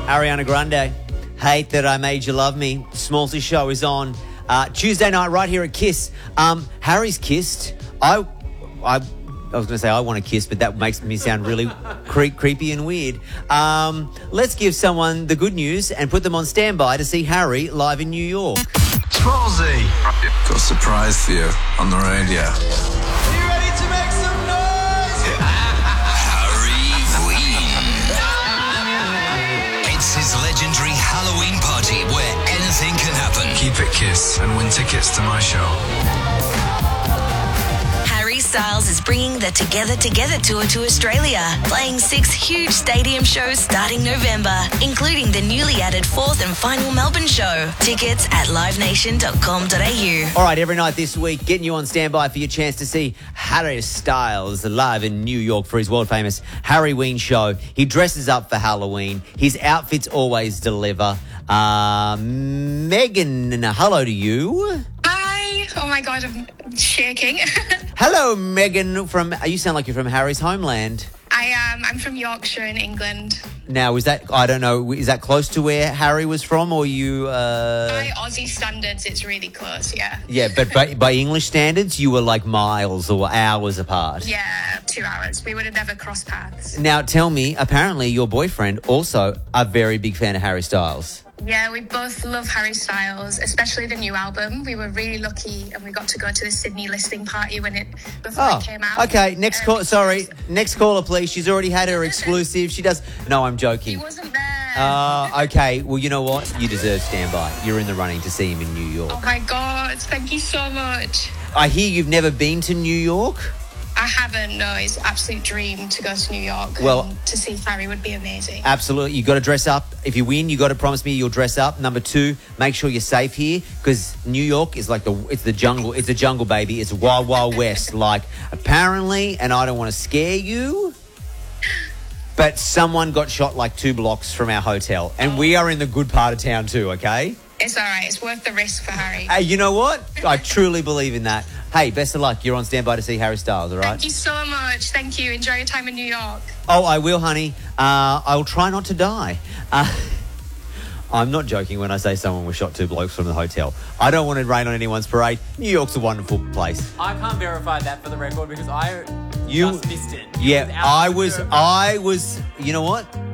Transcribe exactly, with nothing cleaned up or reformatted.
Ariana Grande, Hate That I Made You Love Me. Smallsy show is on uh, Tuesday night right here at Kiss. Um, Harry's kissed. I, I, I was going to say I want to kiss, but that makes me sound really cre- creepy and weird. Um, let's give someone the good news and put them on standby to see Harry live in New York. Smallsy, got a surprise for you on the radio. You ready to make some noise? Harry Queen. It's his legendary Halloween party where anything can happen. Keep it Kiss and win tickets to my show. Harry Styles is bringing the Together Together tour to Australia, playing six huge stadium shows starting November, including the newly added fourth and final Melbourne show. Tickets at live nation dot com dot a u. All right, every night this week, getting you on standby for your chance to see Harry Styles live in New York for his world-famous Harry Ween show. He dresses up for Halloween. His outfits always deliver. Uh, Megan, hello to you. Hi. Oh, my God, I'm shaking. Hello, Megan. From you sound like you're from Harry's homeland. I am. I'm from Yorkshire in England. Now, is that, I don't know, is that close to where Harry was from, or you... Uh... By Aussie standards, it's really close, yeah. Yeah, but by, by English standards, you were like miles or hours apart. Yeah, two hours. We would have never crossed paths. Now, tell me, apparently your boyfriend also a very big fan of Harry Styles. Yeah, we both love Harry Styles, especially the new album. We were really lucky and we got to go to the Sydney listening party when it before Oh, it came out. okay. Next Um, call. Sorry, next caller, please. She's already had her exclusive. She does. No, I'm He joking. wasn't there. Uh, okay. Well, you know what? You deserve standby. You're in the running to see him in New York. Oh, my God. Thank you so much. I hear you've never been to New York. I haven't, no. It's an absolute dream to go to New York. Well- and to see Harry would be amazing. Absolutely. You got to dress up. If you win, you got to promise me you'll dress up. Number two, make sure you're safe here because New York is like the it's the jungle. It's the jungle, baby. It's wild, wild west. Like apparently, and I don't want to scare you, but someone got shot like two blocks from our hotel, and we are in the good part of town too. Okay. It's all right. It's worth the risk for Harry. Hey, you know what? I truly believe in that. Hey, best of luck. You're on standby to see Harry Styles, all right? Thank you so much. Thank you. Enjoy your time in New York. Oh, I will, honey. Uh, I will try not to die. Uh, I'm not joking when I say someone was shot two blokes from the hotel. I don't want to rain on anyone's parade. New York's a wonderful place. I can't verify that for the record because I You- just missed it. Yeah, Without I the was, verb. I was, you know what?